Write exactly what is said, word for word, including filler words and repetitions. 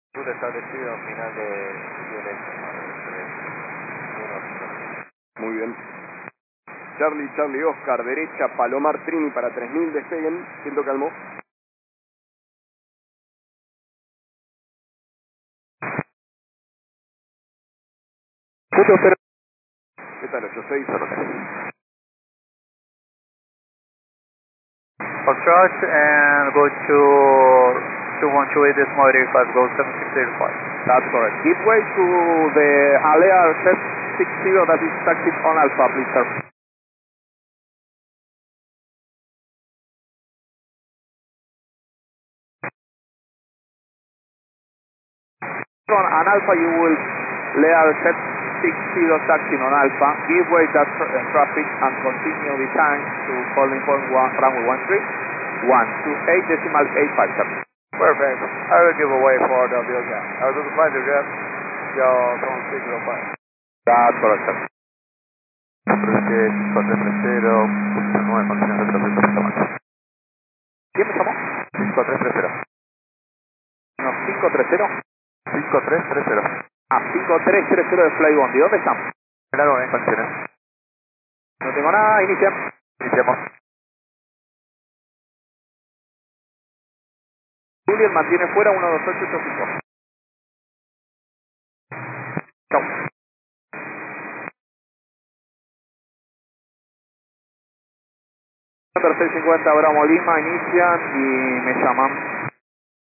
Ruta establecido final de violencia. Muy bien. Charlie, Charlie, Oscar, derecha, Palomar, Trini para tres mil, despeguen, siento calmo. Punto cero. ¿Qué tal? ocho seis. Foxtrot and go to two one two eight decimal eight five, go seven six eight five. That's correct. Give way to the Alea seven six zero that is taxied on Alpha, please, sir. On an Alpha, you will layer seven six zero taxiing on Alpha, give way that tra uh, traffic and continue the time to calling for one, runway one three one two eight decimal eight five, sir. Perfect. I will give away for the bill gap. I will do the flight gap. Yo, seven six zero five. That's correct, sir. cinco tres tres cero, posición nueve, condiciones de tráfico Bustamante. ¿Quién me llamó? cinco tres tres cero. No, cinco tres cero. cinco tres tres cero. Ah, cinco tres tres cero de Flybondi. ¿Dónde estamos? Claro, en condiciones. No tengo nada, inicia. Iniciamos. Julian mantiene fuera uno dos ocho ocho cinco. Chau. seiscientos cincuenta Bravo Lima, inician y me llaman.